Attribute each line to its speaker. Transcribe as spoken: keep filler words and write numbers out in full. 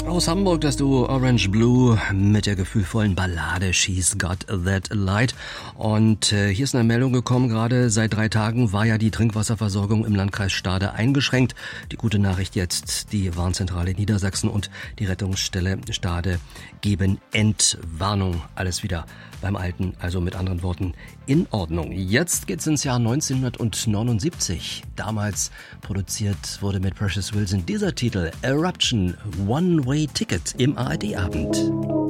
Speaker 1: Aus Hamburg das Duo Orange Blue mit der gefühlvollen Ballade She's Got That Light. Und äh, hier ist eine Meldung gekommen, gerade seit drei Tagen war ja die Trinkwasserversorgung im Landkreis Stade eingeschränkt. Die gute Nachricht jetzt, die Warnzentrale Niedersachsen und die Rettungsstelle Stade geben Entwarnung. Alles wieder beim Alten, also mit anderen Worten in Ordnung. Jetzt geht's ins Jahr neunzehnhundertneunundsiebzig. Damals produziert wurde mit Precious Wilson dieser Titel Eruption One Way Ticket im A R D-Abend.